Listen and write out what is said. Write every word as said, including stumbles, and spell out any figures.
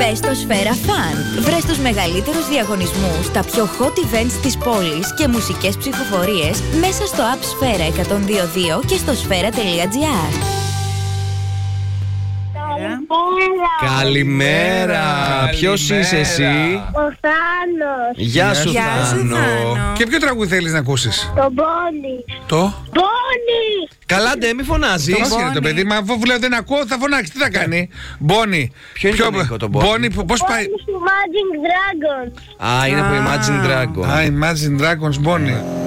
Μπες στο Σφαίρα Fun. Βρες τους μεγαλύτερους διαγωνισμούς, τα πιο hot events της πόλης και μουσικές ψηφοφορίες μέσα στο app Σφαίρα εκατόν δύο δύο και στο σφαίρα τελεία τζι άρ. Καλημέρα. Ποιος είσαι εσύ? Ο Θάνος. Γεια σου, Γεια σου, Θάνο. Θάνο. Και ποιο τραγούδι θέλεις να ακούσεις? Το Μπόνι. Το? Μπόνι. Καλά, ντε, μη φωνάζεις. Το μας Μπόνι. το παιδί, μα αφού λέω δεν ακούω θα φωνάξει, τι θα κάνει? Μπόνι. Ποιο είναι το Νίκο, το Μπόνι? Μπόνι, πώς πάει? Μπόνι του Magic Dragon. Α, είναι από Imagine Dragon. Α, Imagine Dragons, Μπόνι.